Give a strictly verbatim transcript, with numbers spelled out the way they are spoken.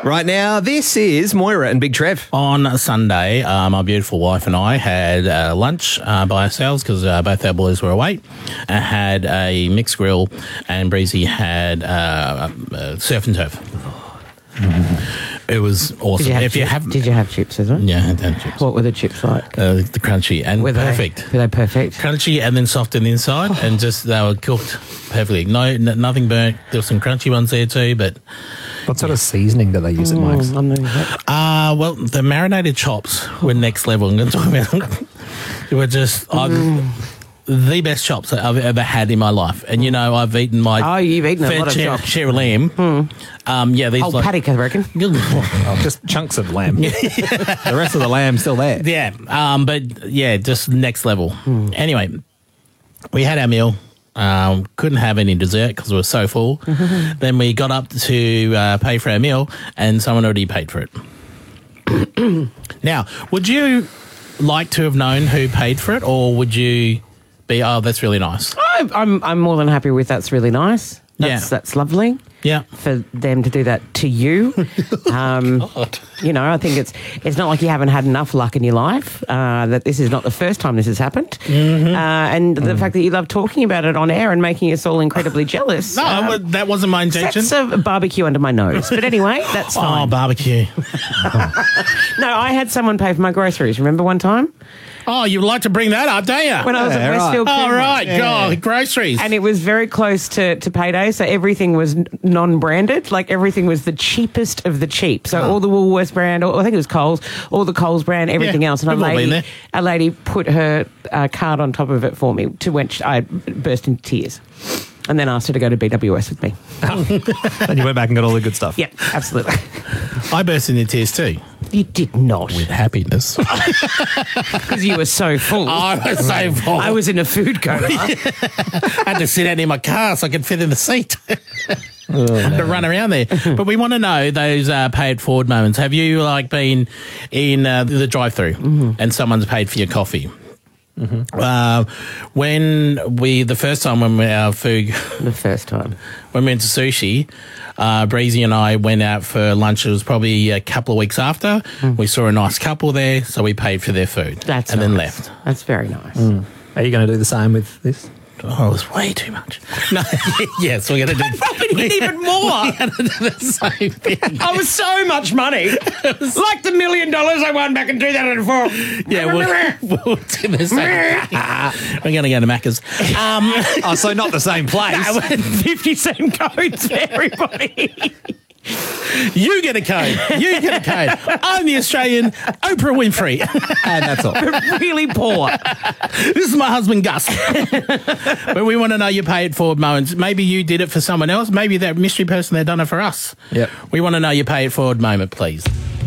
Right now, this is Moira and Big Trev. On Sunday, uh, my beautiful wife and I had uh, lunch uh, by ourselves because uh, both our boys were away. I had a mixed grill and Breezy had uh, uh, surf and turf. Mm-hmm. It was awesome. Did you have, if chips? you have, Did you have chips as well? Yeah, I had to have chips. What were the chips like? Uh, the crunchy and were perfect. They, were they perfect? Crunchy and then soft on the inside, and just they were cooked perfectly. No, n- nothing burnt. There were some crunchy ones there too, but. What sort of seasoning do they use at Mike's? Mm, I'm not exactly- Uh, well, the marinated chops were next level. I'm going to talk about them. They were just mm. the best chops that I've ever had in my life. And, you know, I've eaten my oh, you've eaten a fair lot of share, chops. share of lamb. Mm. Um, yeah, these Whole like, paddock, I reckon. Oh, just chunks of lamb. The rest of the lamb's still there. Yeah, um, but, yeah, just next level. Mm. Anyway, we had our meal. Um, couldn't have any dessert because we were so full. Then we got up to uh, pay for our meal and someone already paid for it. Now, would you like to have known who paid for it, or would you be, oh, that's really nice? I, I'm I'm more than happy with that's really nice. That's, Yeah. that's lovely. Yeah. For them to do that to you. Um, God. You know, I think it's it's not like you haven't had enough luck in your life, uh, that this is not the first time this has happened. Mm-hmm. Uh, and the fact that you love talking about it on air and making us all incredibly jealous. No, um, well, that wasn't my intention. That's a barbecue under my nose. But anyway, that's Oh, fine. barbecue. No, I had someone pay for my groceries. Remember one time? Oh, you'd like to bring that up, don't you? When I was Yeah, at right. Westfield. Oh, Creamery. right. Yeah. God, groceries. And it was very close to, to payday, so everything was n- non-branded. Like, everything was the cheapest of the cheap. So all the Woolworths brand, or I think it was Coles, all the Coles brand, everything Yeah, else. And a we've all been lady, there. a lady put her uh, card on top of it for me, to which I burst into tears. And then asked her to go to B W S with me. And you went back and got all the good stuff. Yeah, absolutely. I burst into tears too. You did not, With happiness. because you were so full. I was so full. I was in a food coma. I had to sit out in my car so I could fit in the seat. To run around there. But we want to know those uh, paid forward moments. Have you like been in uh, the drive-through mm-hmm. and someone's paid for your coffee? Mm-hmm. Uh, when we the first time when we our food The first time. when we went to sushi, uh, Breezy and I went out for lunch. It was probably a couple of weeks after. Mm. We saw a nice couple there, so we paid for their food. That's and nice. then left. That's very nice. Mm. Are you going to do the same with this? Oh, it was way too much. No, yes, we're going to do. Rubbing it even more. We're going to do the same thing. I was so much money. Like the million dollars I won back in two thousand four. Yeah, we'll, we'll do the same thing. We're going to go to Macca's. Um, Oh, so not the same place. fifty cent codes for everybody. you get a code. You get a code. I'm the Australian Oprah Winfrey. And that's all. Really poor. This is my husband, Gus. But we want to know your pay it forward moments. Maybe you did it for someone else. Maybe that mystery person, they've done it for us. Yep. We want to know your pay it forward moment, please.